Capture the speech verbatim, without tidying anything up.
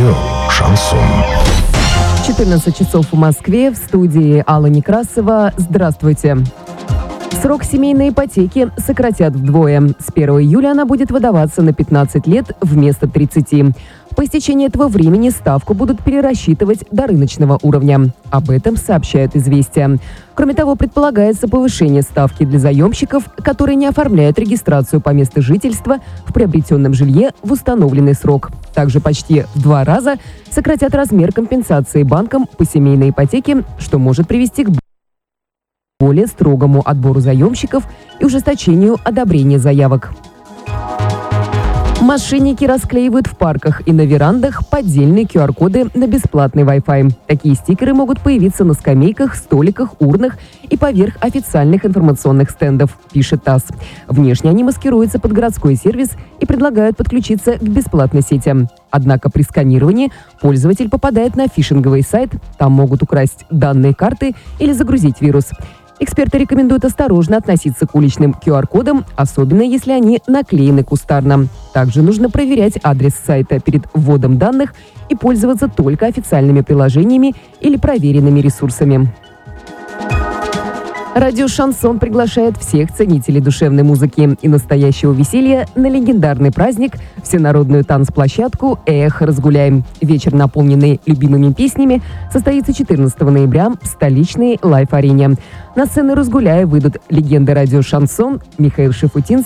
Радио «Шансон». четырнадцать часов в Москве. В студии Алла Некрасова. Здравствуйте. Срок семейной ипотеки сократят вдвое. С первого июля она будет выдаваться на пятнадцать лет вместо тридцати. По истечении этого времени ставку будут перерасчитывать до рыночного уровня. Об этом сообщают «Известия». Кроме того, предполагается повышение ставки для заемщиков, которые не оформляют регистрацию по месту жительства в приобретенном жилье в установленный срок. Также почти в два раза сократят размер компенсации банкам по семейной ипотеке, что может привести к более строгому отбору заемщиков и ужесточению одобрения заявок. Мошенники расклеивают в парках и на верандах поддельные ку ар коды на бесплатный Wi-Fi. Такие стикеры могут появиться на скамейках, столиках, урнах и поверх официальных информационных стендов, пишет ТАСС. Внешне они маскируются под городской сервис и предлагают подключиться к бесплатной сети. Однако при сканировании пользователь попадает на фишинговый сайт, там могут украсть данные карты или загрузить вирус. Эксперты рекомендуют осторожно относиться к уличным ку ар кодам, особенно если они наклеены кустарно. Также нужно проверять адрес сайта перед вводом данных и пользоваться только официальными приложениями или проверенными ресурсами. Радио «Шансон» приглашает всех ценителей душевной музыки и настоящего веселья на легендарный праздник, всенародную танцплощадку «Эх, разгуляем». Вечер, наполненный любимыми песнями, состоится четырнадцатого ноября в столичной Лайф-арене. На сцену «Разгуляя» выйдут легенды радио «Шансон» Михаил Шафутинский,